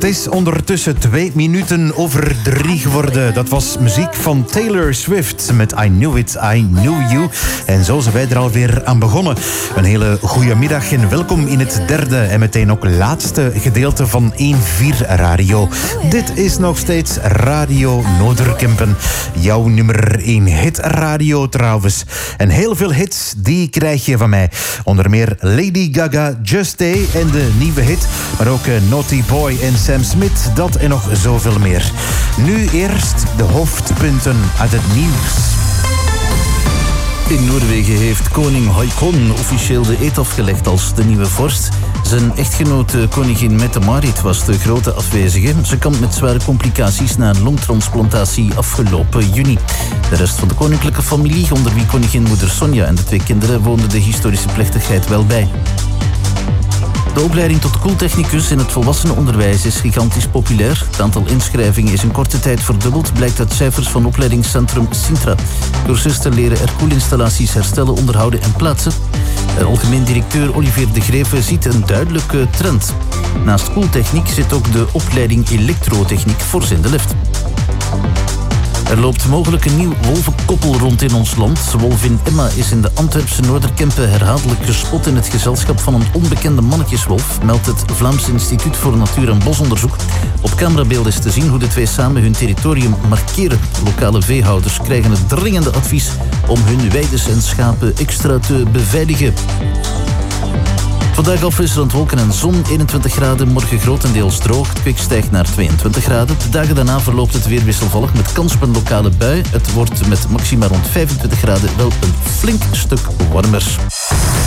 Het is ondertussen 2 minuten over 3 geworden. Dat was muziek van Taylor Swift met I Knew It, I Knew You. En zo zijn wij er alweer aan begonnen. Een hele goede middag en welkom in het derde en meteen ook laatste gedeelte van 1-4 Radio. Dit is nog steeds Radio Noorderkempen. Jouw nummer 1 hitradio trouwens. En heel veel hits, die krijg je van mij. Onder meer Lady Gaga, Just Stay en de nieuwe hit. Maar ook Naughty Boy en Sam Smith, dat en nog zoveel meer. Nu eerst de hoofdpunten uit het nieuws. In Noorwegen heeft koning Haakon officieel de eed afgelegd als de nieuwe vorst. Zijn echtgenote koningin Mette-Marit was de grote afwezige. Ze kampt met zware complicaties na een longtransplantatie afgelopen juni. De rest van de koninklijke familie, onder wie koninginmoeder Sonja en de 2 kinderen, woonde de historische plechtigheid wel bij. De opleiding tot koeltechnicus in het volwassenenonderwijs is gigantisch populair. Het aantal inschrijvingen is in korte tijd verdubbeld, blijkt uit cijfers van opleidingscentrum Sintra. Cursisten leren er koelinstallaties herstellen, onderhouden en plaatsen. Algemeen directeur Olivier de Greeve ziet een duidelijke trend. Naast koeltechniek zit ook de opleiding elektrotechniek fors in de lift. Er loopt mogelijk een nieuw wolvenkoppel rond in ons land. Wolvin Emma is in de Antwerpse Noorderkempen herhaaldelijk gespot in het gezelschap van een onbekende mannetjeswolf, meldt het Vlaams Instituut voor Natuur- en Bosonderzoek. Op camerabeelden is te zien hoe de 2 samen hun territorium markeren. Lokale veehouders krijgen het dringende advies om hun weides en schapen extra te beveiligen. Vandaag afwisselend wolken en zon, 21 graden, morgen grotendeels droog. Het kwik stijgt naar 22 graden. De dagen daarna verloopt het weer wisselvallig met kans op een lokale bui. Het wordt met maxima rond 25 graden wel een flink stuk warmer.